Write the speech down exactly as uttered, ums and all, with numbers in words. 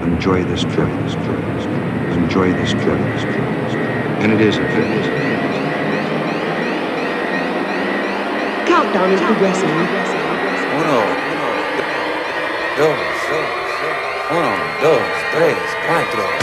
enjoy this trip, this trip, this trip. Enjoy this trip, this trip, this trip. And it is a trip. Countdown is progressing. Uno, dos, uno, dos, tres, cuatro.